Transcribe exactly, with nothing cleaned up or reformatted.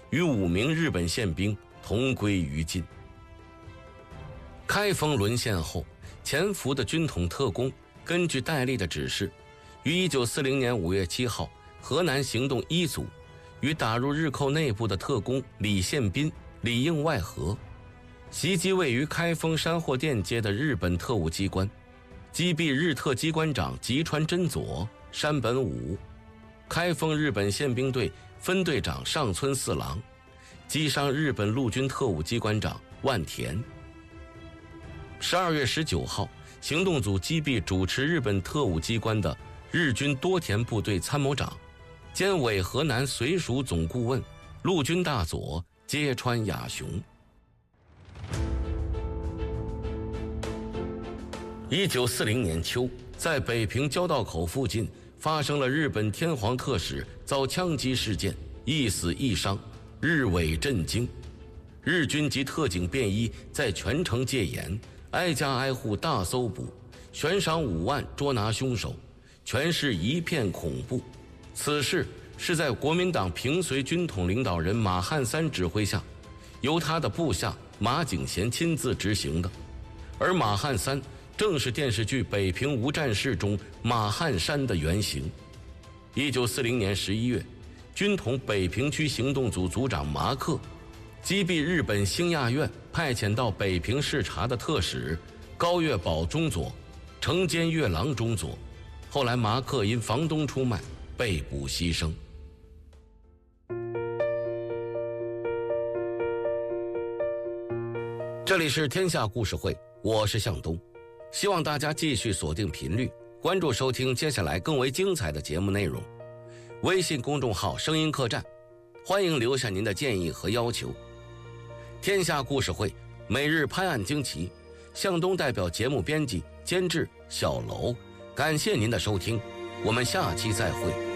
与五名日本宪兵同归于尽。开封沦陷后，潜伏的军统特工根据戴笠的指示，于一九四零年五月七号，河南行动一组与打入日寇内部的特工李宪斌、里应外合，袭击位于开封山货店街的日本特务机关，击毙日特机关长吉川真佐、山本武，开封日本宪兵队分队长上村四郎，击伤日本陆军特务机关长万田。十二月十九号，行动组击毙主持日本特务机关的日军多田部队参谋长兼伪河南绥署总顾问陆军大佐揭川雅雄。一九四零年秋，在北平交道口附近发生了日本天皇特使遭枪击事件，一死一伤，日伪震惊。日军及特警便衣在全城戒严，挨家挨户大搜捕，悬赏五万捉拿凶手，全市一片恐怖。此事是在国民党平绥军统领导人马汉三指挥下，由他的部下马景贤亲自执行的，而马汉三正是电视剧《北平无战事》中马汉山的原型。一九四零年十一月，军统北平区行动组组长麻克击毙日本兴亚院派遣到北平视察的特使高月保中佐、城监月郎中佐，后来麻克因房东出卖被捕牺牲。这里是天下故事会，我是向东，希望大家继续锁定频率，关注收听接下来更为精彩的节目内容。微信公众号声音客栈，欢迎留下您的建议和要求。天下故事会每日拍案惊奇，向东代表节目编辑监制小楼，感谢您的收听，我们下期再会。